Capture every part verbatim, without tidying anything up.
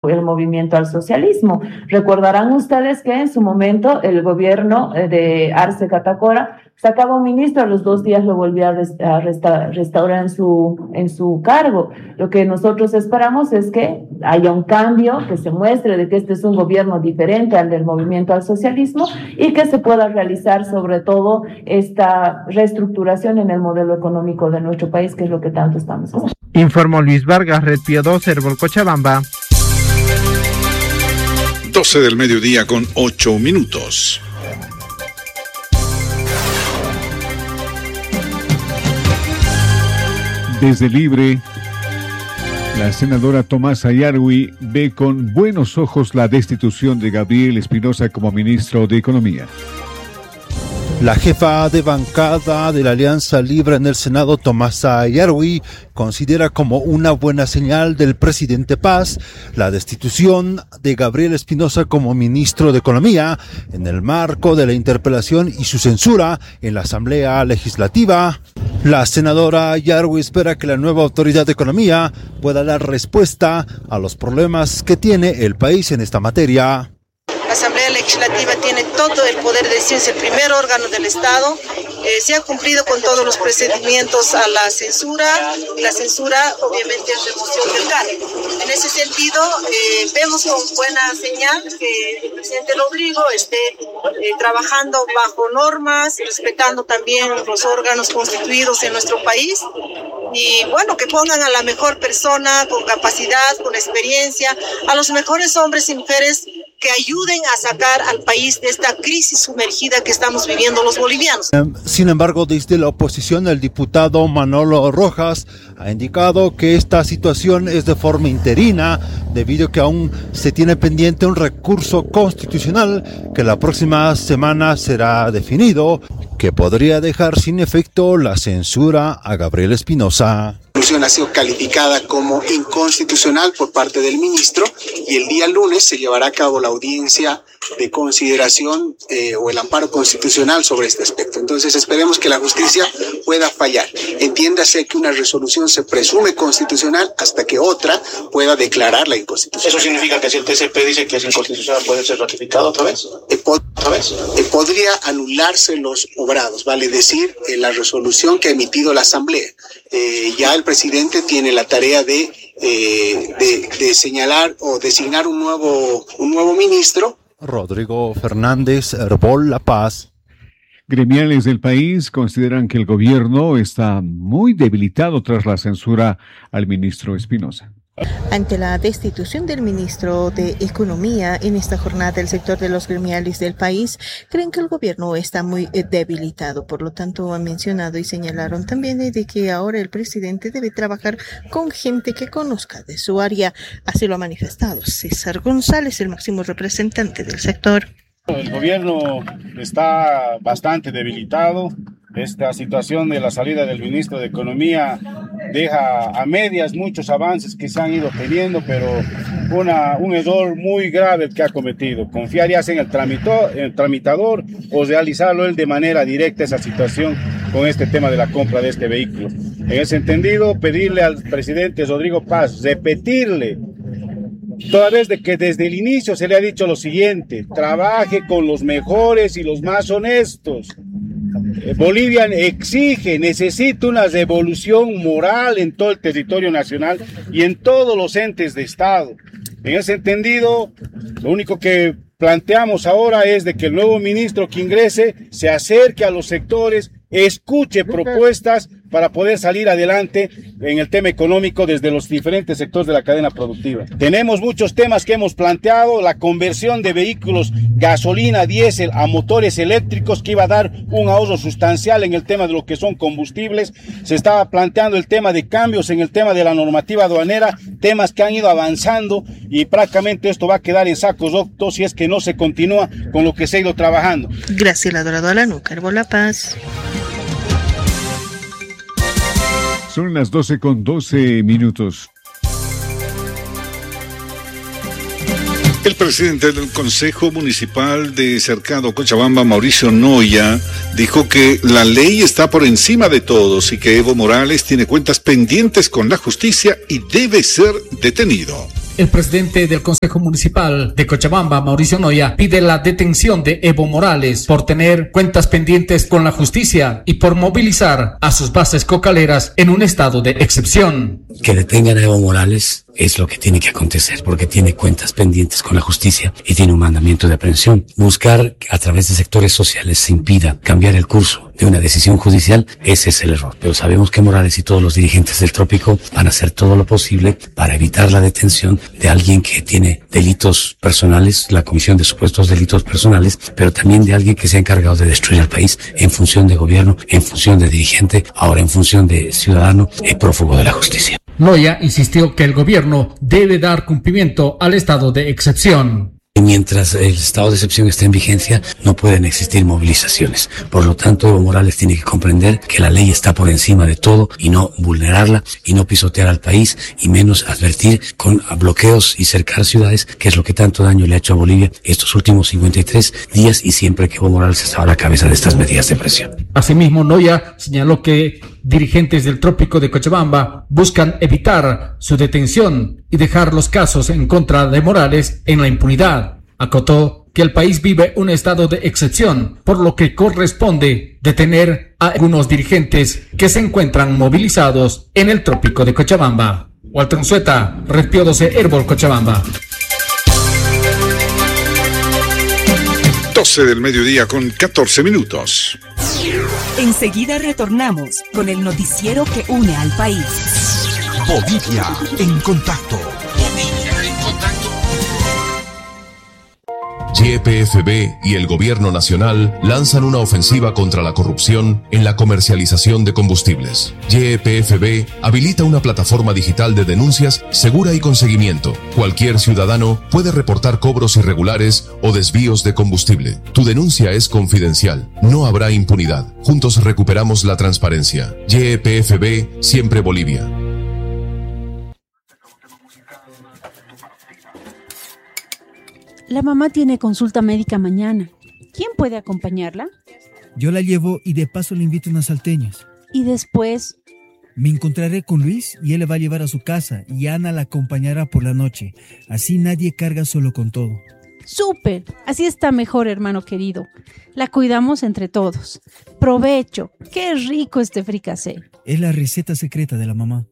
el movimiento al socialismo. Recordarán ustedes que en su momento el gobierno de Arce Catacora sacaba un ministro, a los dos días lo volvía a, resta- a resta- restaurar en su, en su cargo. Lo que nosotros esperamos es que haya un cambio, que se muestre de que este es un gobierno diferente al del movimiento al socialismo y que se pueda realizar sobre todo esta reestructuración en el modelo económico de nuestro país, que es lo que tanto estamos haciendo. Informó Luis Vargas, Red Pío dos, Herbol Cochabamba. doce del mediodía con ocho minutos. Desde Libre, la senadora Tomasa Yarwi ve con buenos ojos la destitución de Gabriel Espinosa como ministro de Economía. La jefa de bancada de la Alianza Libre en el Senado, Tomasa Yarwi, considera como una buena señal del presidente Paz la destitución de Gabriel Espinosa como ministro de Economía en el marco de la interpelación y su censura en la Asamblea Legislativa. La senadora Yarwi espera que la nueva autoridad de Economía pueda dar respuesta a los problemas que tiene el país en esta materia. La Asamblea Legislativa tiene todo el poder de decir, es el primer órgano del Estado. Eh, se ha cumplido con todos los procedimientos a la censura. La censura, obviamente, es remoción del cargo. En ese sentido, eh, vemos con buena señal que el presidente Rodrigo esté eh, trabajando bajo normas, respetando también los órganos constituidos en nuestro país. Y bueno, que pongan a la mejor persona con capacidad, con experiencia, a los mejores hombres y mujeres que ayuden a sacar al país de esta crisis sumergida que estamos viviendo los bolivianos. Sin embargo, desde la oposición, el diputado Manolo Rojas ha indicado que esta situación es de forma interina, debido a que aún se tiene pendiente un recurso constitucional que la próxima semana será definido, que podría dejar sin efecto la censura a Gabriel Espinosa. La resolución ha sido calificada como inconstitucional por parte del ministro y el día lunes se llevará a cabo la audiencia de consideración eh, o el amparo constitucional sobre este aspecto. Entonces esperemos que la justicia pueda fallar. Entiéndase que una resolución se presume constitucional hasta que otra pueda declararla inconstitucional. ¿Eso significa que si el T C P dice que es inconstitucional puede ser ratificado otra vez? Eh, pod- ¿Otra vez? Eh, podría anularse los obrados, vale decir, eh, la resolución que ha emitido la Asamblea. Eh, ya el presidente tiene la tarea de, eh, de, de señalar o designar un nuevo, un nuevo ministro. Rodrigo Fernández, Herbol La Paz. Gremiales del país consideran que el gobierno está muy debilitado tras la censura al ministro Espinosa. Ante la destitución del ministro de Economía en esta jornada, el sector de los gremiales del país creen que el gobierno está muy debilitado. Por lo tanto, han mencionado y señalaron también de que ahora el presidente debe trabajar con gente que conozca de su área. Así lo ha manifestado César González, el máximo representante del sector. El gobierno está bastante debilitado. Esta situación de la salida del ministro de Economía deja a medias muchos avances que se han ido teniendo, pero una, un error muy grave que ha cometido. Confiar ya sea en el, tramito, en el tramitador o realizarlo él de manera directa esa situación con este tema de la compra de este vehículo. En ese entendido, pedirle al presidente Rodrigo Paz, repetirle, toda vez de que desde el inicio se le ha dicho lo siguiente: trabaje con los mejores y los más honestos. Bolivia exige, necesita una revolución moral en todo el territorio nacional y en todos los entes de Estado. En ese entendido, lo único que planteamos ahora es de que el nuevo ministro que ingrese se acerque a los sectores, escuche propuestas para poder salir adelante en el tema económico desde los diferentes sectores de la cadena productiva. Tenemos muchos temas que hemos planteado: la conversión de vehículos gasolina, diésel a motores eléctricos, que iba a dar un ahorro sustancial en el tema de lo que son combustibles. Se estaba planteando el tema de cambios en el tema de la normativa aduanera, temas que han ido avanzando y prácticamente esto va a quedar en sacos rotos si es que no se continúa con lo que se ha ido trabajando. Graciela Dorado a la nuca, Herbol La Paz. Son las doce con doce minutos. El presidente del Consejo Municipal de Cercado, Cochabamba, Mauricio Noya, dijo que la ley está por encima de todos y que Evo Morales tiene cuentas pendientes con la justicia y debe ser detenido. El presidente del Consejo Municipal de Cochabamba, Mauricio Noya, pide la detención de Evo Morales por tener cuentas pendientes con la justicia y por movilizar a sus bases cocaleras en un estado de excepción. Que detengan a Evo Morales es lo que tiene que acontecer, porque tiene cuentas pendientes con la justicia y tiene un mandamiento de aprehensión. Buscar que a través de sectores sociales se impida cambiar el curso de una decisión judicial, ese es el error. Pero sabemos que Morales y todos los dirigentes del Trópico van a hacer todo lo posible para evitar la detención de alguien que tiene delitos personales, la comisión de supuestos delitos personales, pero también de alguien que se ha encargado de destruir al país en función de gobierno, en función de dirigente, ahora en función de ciudadano y prófugo de la justicia. Noya insistió que el gobierno debe dar cumplimiento al estado de excepción. Mientras el estado de excepción esté en vigencia, no pueden existir movilizaciones. Por lo tanto, Evo Morales tiene que comprender que la ley está por encima de todo y no vulnerarla y no pisotear al país y menos advertir con bloqueos y cercar ciudades, que es lo que tanto daño le ha hecho a Bolivia estos últimos cincuenta y tres días y siempre que Evo Morales estaba a la cabeza de estas medidas de presión. Asimismo, Noya señaló que dirigentes del Trópico de Cochabamba buscan evitar su detención y dejar los casos en contra de Morales en la impunidad. Acotó que el país vive un estado de excepción, por lo que corresponde detener a algunos dirigentes que se encuentran movilizados en el Trópico de Cochabamba. Walter Unzueta, Red Pío doce, Herbol, Cochabamba. doce del mediodía con catorce minutos. Enseguida retornamos con el noticiero que une al país. Bolivia en contacto. Bolivia en contacto. Y P F B y el Gobierno Nacional lanzan una ofensiva contra la corrupción en la comercialización de combustibles. Y P F B habilita una plataforma digital de denuncias segura y con seguimiento. Cualquier ciudadano puede reportar cobros irregulares o desvíos de combustible. Tu denuncia es confidencial. No habrá impunidad. Juntos recuperamos la transparencia. Y P F B, siempre Bolivia. La mamá tiene consulta médica mañana. ¿Quién puede acompañarla? Yo la llevo y de paso le invito unas salteñas. ¿Y después? Me encontraré con Luis y él le va a llevar a su casa y Ana la acompañará por la noche. Así nadie carga solo con todo. ¡Súper! Así está mejor, hermano querido. La cuidamos entre todos. ¡Provecho! ¡Qué rico este fricasé! Es la receta secreta de la mamá.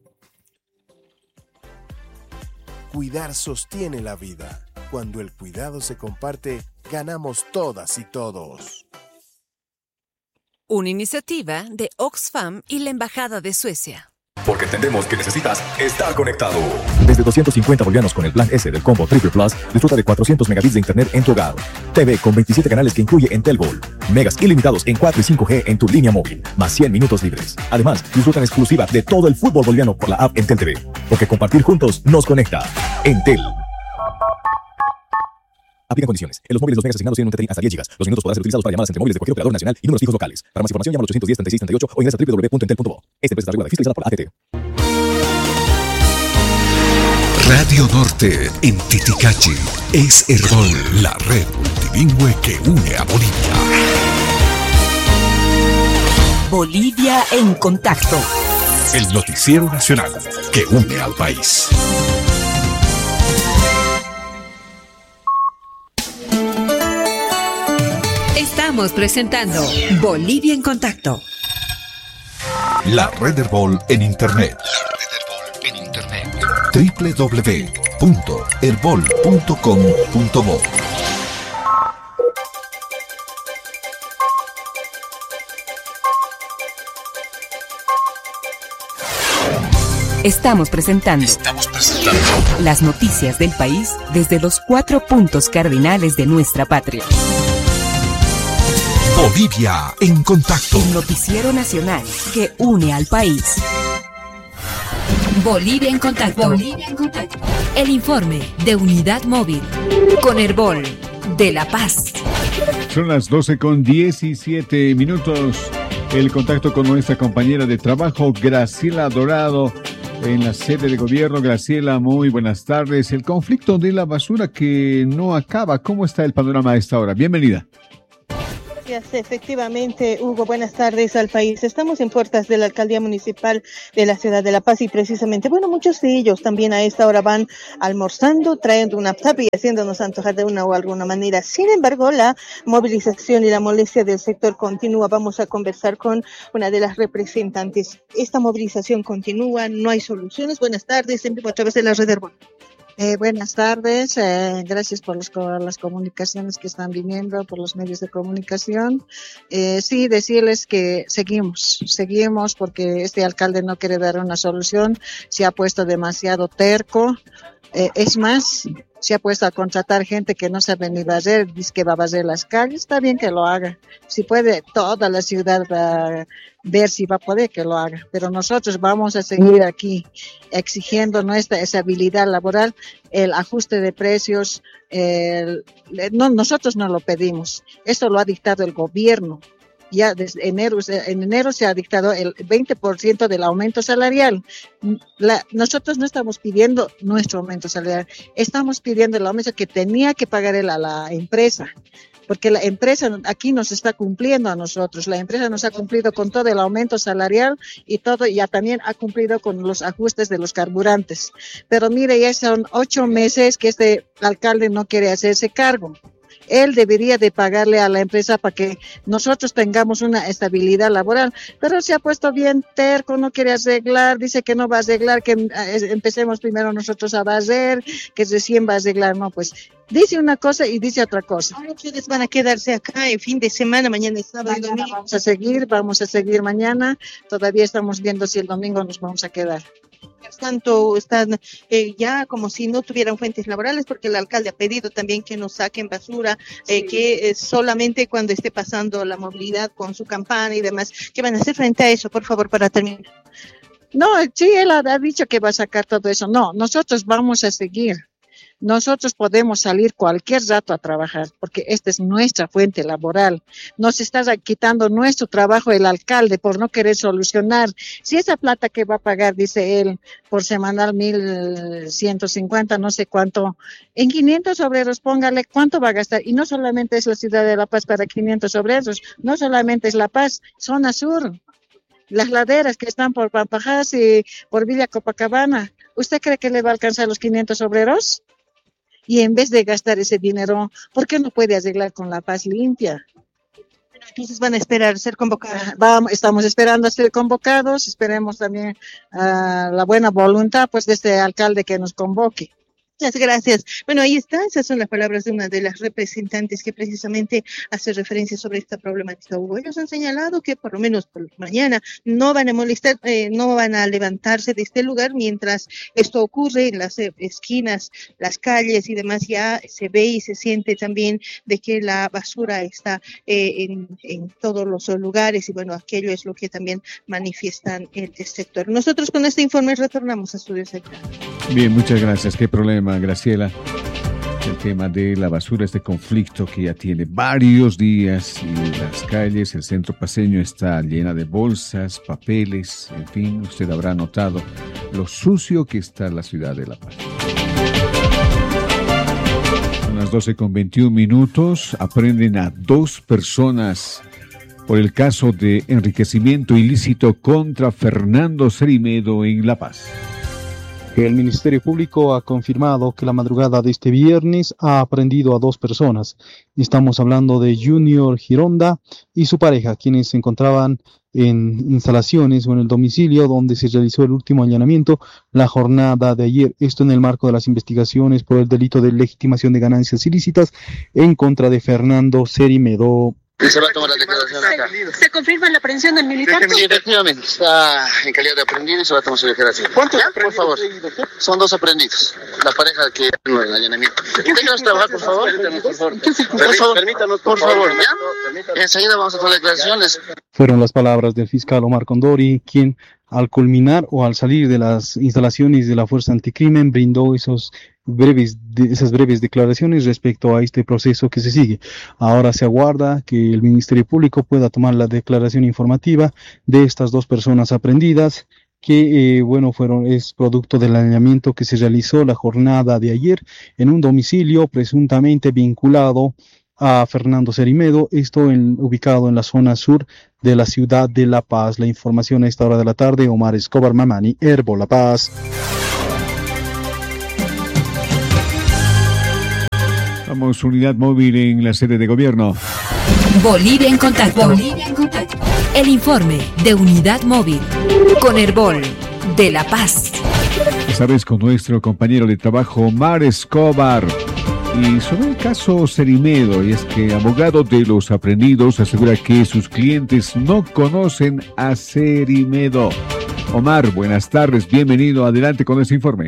Cuidar sostiene la vida. Cuando el cuidado se comparte, ganamos todas y todos. Una iniciativa de Oxfam y la Embajada de Suecia. Porque entendemos que necesitas estar conectado. Desde doscientos cincuenta bolivianos con el plan S del combo Triple Plus, disfruta de cuatrocientos megabits de internet en tu hogar. T V con veintisiete canales que incluye Entelbol. Megas ilimitados en cuatro y cinco G en tu línea móvil, más cien minutos libres. Además, disfruta en exclusiva de todo el fútbol boliviano por la app Entel T V. Porque compartir juntos nos conecta. Entel. Aplican condiciones. En los móviles los megas asignados tienen un tetrín hasta diez gigas. Los minutos podrán ser utilizados para llamadas entre móviles de cualquier operador nacional y números fijos locales. Para más información llama al ochocientos diez, treinta y seis, treinta y ocho o ingresa a doble u doble u doble u punto entel punto bo. Esta empresa está regulada y fiscalizada por la A T T. Radio Norte en Titicachi es Herbol, la red multilingüe que une a Bolivia. Bolivia en contacto. El noticiero nacional que une al país. Estamos presentando Bolivia en contacto. La red Herbol en internet. La red Herbol en internet. doble u doble u doble u punto herbol punto com punto bo. Estamos presentando, Estamos presentando las noticias del país desde los cuatro puntos cardinales de nuestra patria. Bolivia en contacto. El noticiero nacional que une al país. Bolivia en contacto. Bolivia en contacto. El informe de Unidad Móvil con Herbol de La Paz. Son las doce con diecisiete minutos. El contacto con nuestra compañera de trabajo, Graciela Dorado, en la sede de gobierno. Graciela, muy buenas tardes. El conflicto de la basura que no acaba. ¿Cómo está el panorama a esta hora? Bienvenida. Gracias, efectivamente, Hugo, buenas tardes al país. Estamos en puertas de la Alcaldía Municipal de la Ciudad de La Paz y precisamente, bueno, muchos de ellos también a esta hora van almorzando, trayendo una tapa y haciéndonos antojar de una o alguna manera. Sin embargo, la movilización y la molestia del sector continúa. Vamos a conversar con una de las representantes. Esta movilización continúa, no hay soluciones. Buenas tardes, en vivo a través de la red Herbol. Eh, buenas tardes, eh, gracias por los, las comunicaciones que están viniendo, por los medios de comunicación. Eh, sí, decirles que seguimos, seguimos porque este alcalde no quiere dar una solución, se ha puesto demasiado terco, eh, es más, se ha puesto a contratar gente que no sabe ni barrer, dice que va a barrer las calles, está bien que lo haga, si puede toda la ciudad va a ver si va a poder que lo haga, pero nosotros vamos a seguir aquí exigiendo nuestra estabilidad laboral, el ajuste de precios, el, no, nosotros no lo pedimos, esto lo ha dictado el gobierno. Ya desde enero, en enero se ha dictado el veinte por ciento del aumento salarial. La, nosotros no estamos pidiendo nuestro aumento salarial, estamos pidiendo el aumento que tenía que pagar él a la empresa, porque la empresa aquí nos está cumpliendo a nosotros, la empresa nos ha cumplido con todo el aumento salarial y todo, ya también ha cumplido con los ajustes de los carburantes. Pero mire, ya son ocho meses que este alcalde no quiere hacerse cargo. Él debería de pagarle a la empresa para que nosotros tengamos una estabilidad laboral, pero se ha puesto bien terco, no quiere arreglar, dice que no va a arreglar, que empecemos primero nosotros a barrer, que recién va a arreglar, no, pues dice una cosa y dice otra cosa. Ahora ustedes van a quedarse acá el fin de semana, mañana es sábado y domingo. Vamos a seguir, vamos a seguir mañana, todavía estamos viendo si el domingo nos vamos a quedar. Tanto están eh, ya como si no tuvieran fuentes laborales, porque el alcalde ha pedido también que nos saquen basura, eh, sí. que eh, solamente cuando esté pasando la movilidad con su campana y demás. ¿Qué van a hacer frente a eso, por favor, para terminar? No, sí, él ha, ha dicho que va a sacar todo eso. No, nosotros vamos a seguir. Nosotros podemos salir cualquier rato a trabajar porque esta es nuestra fuente laboral. Nos está quitando nuestro trabajo el alcalde por no querer solucionar. Si esa plata que va a pagar, dice él, por semanal mil ciento cincuenta, no sé cuánto, en quinientos obreros, póngale cuánto va a gastar. Y no solamente es la ciudad de La Paz para quinientos obreros, no solamente es La Paz, zona sur. Las laderas que están por Pampajás y por Villa Copacabana. ¿Usted cree que le va a alcanzar los quinientos obreros? Y en vez de gastar ese dinero, ¿por qué no puede arreglar con La Paz limpia? Entonces van a esperar ser convocados. Vamos, estamos esperando a ser convocados, esperemos también uh, la buena voluntad pues de este alcalde que nos convoque. Muchas gracias. Bueno, ahí está, esas son las palabras de una de las representantes que precisamente hace referencia sobre esta problemática. Ellos han señalado que por lo menos por mañana no van a molestar, eh, no van a levantarse de este lugar mientras esto ocurre en las eh, esquinas, las calles y demás. Ya se ve y se siente también de que la basura está eh, en, en todos los lugares y bueno, aquello es lo que también manifiestan el, el sector. Nosotros con este informe retornamos a Estudios Central. Bien, muchas gracias. Qué problema, Graciela, el tema de la basura, este conflicto que ya tiene varios días y las calles, el centro paceño está llena de bolsas, papeles, en fin, usted habrá notado lo sucio que está la ciudad de La Paz. Son las doce con veintiún minutos, aprenden a dos personas por el caso de enriquecimiento ilícito contra Fernando Cerimedo en La Paz. El Ministerio Público ha confirmado que la madrugada de este viernes ha aprehendido a dos personas. Estamos hablando de Junior Gironda y su pareja, quienes se encontraban en instalaciones o en el domicilio donde se realizó el último allanamiento la jornada de ayer. Esto en el marco de las investigaciones por el delito de legitimación de ganancias ilícitas en contra de Fernando Cerimedo. Se va a tomar la declaración acá. ¿Se confirma la aprehensión del militar? Sí, efectivamente, está en calidad de aprendido y se va a tomar su declaración. ¿Cuántos aprendidos? Por favor, son dos aprendidos. La pareja que en el allanamiento. Déjanos trabajar, por favor. Por favor, por favor, permítanos, por favor. ¿Ya? Enseguida vamos a hacer declaraciones. Fueron las palabras del fiscal Omar Condori, quien al culminar o al salir de las instalaciones de la Fuerza Anticrimen brindó esos breves, de, esas breves declaraciones respecto a este proceso que se sigue. Ahora se aguarda que el Ministerio Público pueda tomar la declaración informativa de estas dos personas aprehendidas, que eh, bueno fueron es producto del allanamiento que se realizó la jornada de ayer en un domicilio presuntamente vinculado a Fernando Cerimedo, esto en, ubicado en la zona sur de la ciudad de La Paz. La información a esta hora de la tarde, Omar Escobar Mamani, Herbo La Paz. Vamos, unidad móvil en la sede de gobierno. Bolivia en contacto. Bolivia en contacto. El informe de unidad móvil con Herbol de La Paz. Esta vez con nuestro compañero de trabajo Omar Escobar. Y sobre el caso Cerimedo, y es que abogado de los aprendidos asegura que sus clientes no conocen a Cerimedo. Omar, buenas tardes, bienvenido, adelante con este informe.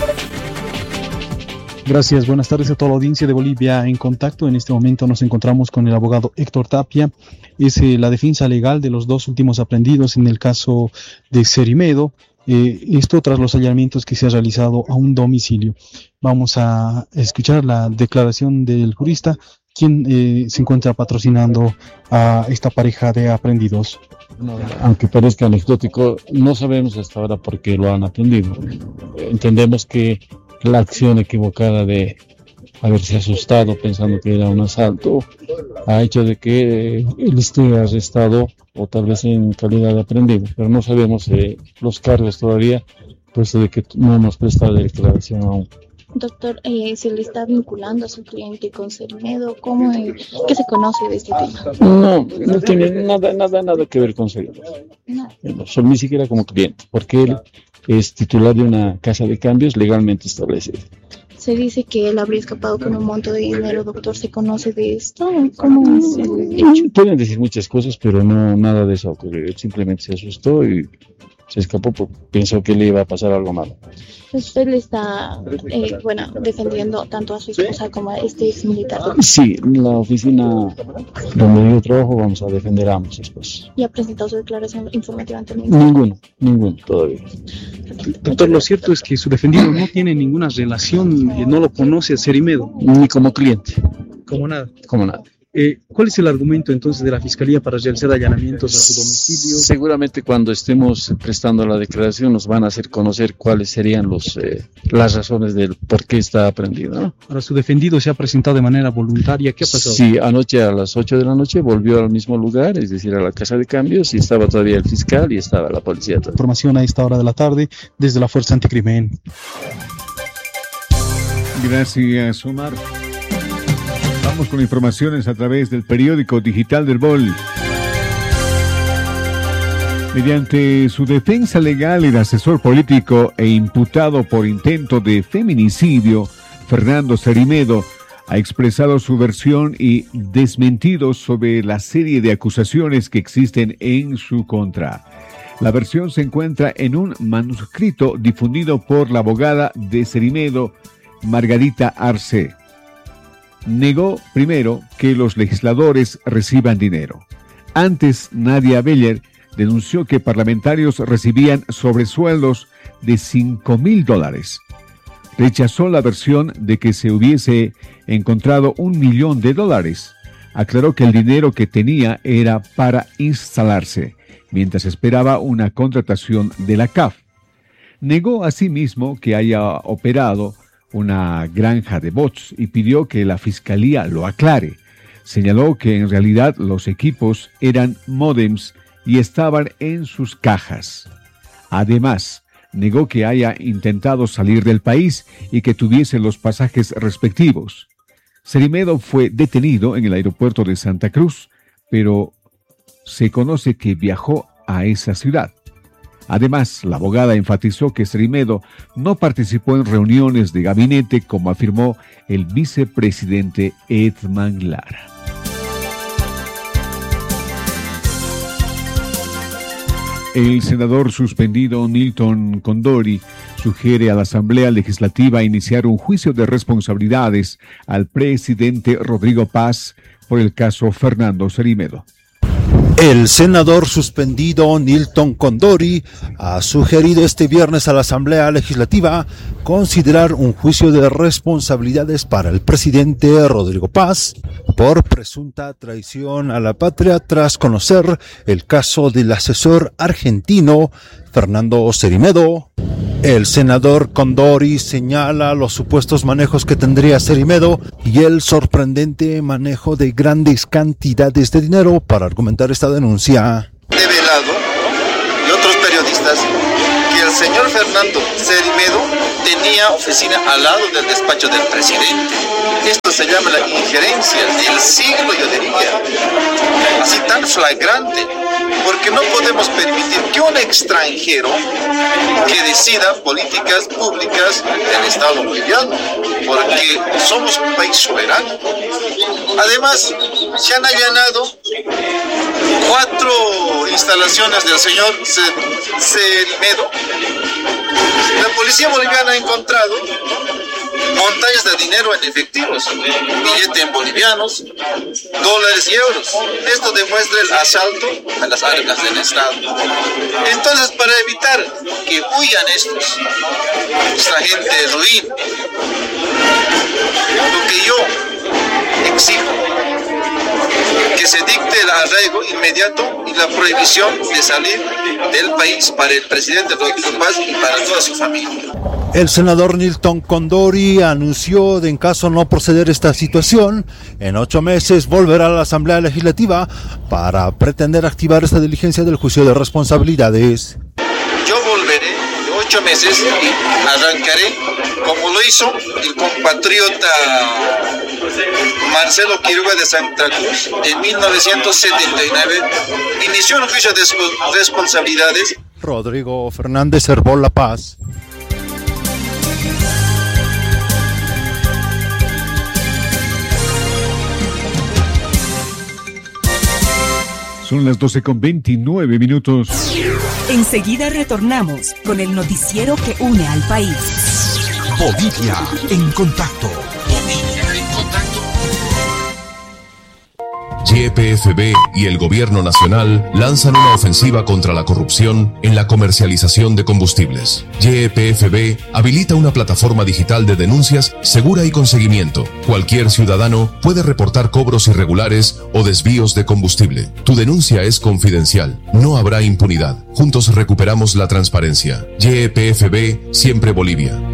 Gracias, buenas tardes a toda la audiencia de Bolivia en contacto. En este momento nos encontramos con el abogado Héctor Tapia. Es eh, la defensa legal de los dos últimos aprendidos en el caso de Cerimedo. Eh, esto tras los allanamientos que se ha realizado a un domicilio. Vamos a escuchar la declaración del jurista, quien eh, se encuentra patrocinando a esta pareja de aprendidos. No, aunque parezca anecdótico, no sabemos hasta ahora por qué lo han aprendido. Entendemos que la acción equivocada de haberse asustado pensando que era un asalto ha hecho de que él esté arrestado o tal vez en calidad de aprendido, pero no sabemos eh, los cargos todavía, puesto de que no hemos prestado declaración aún. Doctor, eh, ¿se le está vinculando a su cliente con Cerimedo? ¿Cómo, eh, ¿Qué se conoce de este tema? No, no tiene nada, nada, nada que ver con Cerimedo. No. No, ni siquiera como cliente, porque él es titular de una casa de cambios legalmente establecida. Se dice que él habría escapado con un monto de dinero, doctor. ¿Se conoce de esto? ¿Cómo es el hecho? Pueden decir muchas cosas, pero no, nada de eso ocurrió. Él simplemente se asustó y se escapó porque pensó que le iba a pasar algo malo. Pues usted le está, eh, bueno, defendiendo tanto a su esposa como a este ex militar. Sí, en la oficina donde yo trabajo vamos a defender a ambos esposos. ¿Y ha presentado su declaración informativa ante el ministerio? Ninguno, ninguno todavía. Doctor, lo cierto es que su defendido no tiene ninguna relación, eh, no lo conoce a Cerimedo. Ni como cliente. Como nada. Como nada. Eh, ¿Cuál es el argumento entonces de la Fiscalía para realizar allanamientos a su domicilio? Seguramente cuando estemos prestando la declaración nos van a hacer conocer cuáles serían los, eh, las razones del por qué está aprendido, ¿no? Ahora, su defendido se ha presentado de manera voluntaria. ¿Qué ha pasado? Sí, anoche a las ocho de la noche volvió al mismo lugar, es decir, a la casa de cambios, y estaba todavía el fiscal y estaba la policía. Todavía. Información a esta hora de la tarde desde la Fuerza Anticrimen. Gracias, Omar. Vamos con informaciones a través del periódico digital del Bol. Mediante su defensa legal, el asesor político e imputado por intento de feminicidio, Fernando Cerimedo, ha expresado su versión y desmentido sobre la serie de acusaciones que existen en su contra. La versión se encuentra en un manuscrito difundido por la abogada de Cerimedo, Margarita Arce. Negó primero que los legisladores reciban dinero. Antes, Nadia Beller denunció que parlamentarios recibían sobresueldos de cinco mil dólares. Rechazó la versión de que se hubiese encontrado un millón de dólares. Aclaró que el dinero que tenía era para instalarse, mientras esperaba una contratación de la C A F. Negó asimismo que haya operado una granja de bots y pidió que la fiscalía lo aclare. Señaló que en realidad los equipos eran módems y estaban en sus cajas. Además, negó que haya intentado salir del país y que tuviese los pasajes respectivos. Cerimedo fue detenido en el aeropuerto de Santa Cruz, pero se conoce que viajó a esa ciudad. Además, la abogada enfatizó que Cerimedo no participó en reuniones de gabinete, como afirmó el vicepresidente Edman Lara. El senador suspendido Nilton Condori sugiere a la Asamblea Legislativa iniciar un juicio de responsabilidades al presidente Rodrigo Paz por el caso Fernando Cerimedo. El senador suspendido Nilton Condori ha sugerido este viernes a la Asamblea Legislativa considerar un juicio de responsabilidades para el presidente Rodrigo Paz por presunta traición a la patria tras conocer el caso del asesor argentino Fernando Cerimedo. El senador Condori señala los supuestos manejos que tendría Cerimedo y el sorprendente manejo de grandes cantidades de dinero para argumentar esta denuncia. Develado y otros periodistas que el señor Fernando Cerimedo tenía oficina al lado del despacho del presidente. Esto se llama la injerencia del siglo, yo diría, así tan flagrante, porque no podemos permitir que un extranjero que decida políticas públicas del Estado boliviano, porque somos un país soberano. Además, se han allanado cuatro instalaciones del señor Cerimedo. La policía boliviana ha encontrado montañas de dinero en efectivos, billetes en bolivianos, dólares y euros. Esto demuestra el asalto a las arcas del Estado. Entonces, para evitar que huyan estos, esta gente ruin, lo que yo exijo, que se dicte el arraigo inmediato y la prohibición de salir del país para el presidente Rodrigo Paz y para toda su familia. El senador Nilton Condori anunció de en caso no proceder esta situación, en ocho meses volverá a la Asamblea Legislativa para pretender activar esta diligencia del juicio de responsabilidades. Yo volveré de ocho meses y arrancaré, como lo hizo el compatriota Marcelo Quiroga de Santa Cruz en mil novecientos setenta y nueve, inició un juicio de responsabilidades. Rodrigo Fernández Herbol La Paz. Son las doce con veintinueve minutos. Enseguida retornamos con el noticiero que une al país. Bolivia en contacto. Bolivia en contacto. Y P F B y el Gobierno Nacional lanzan una ofensiva contra la corrupción en la comercialización de combustibles. Y P F B habilita una plataforma digital de denuncias segura y con seguimiento. Cualquier ciudadano puede reportar cobros irregulares o desvíos de combustible. Tu denuncia es confidencial. No habrá impunidad. Juntos recuperamos la transparencia. Y P F B, siempre Bolivia.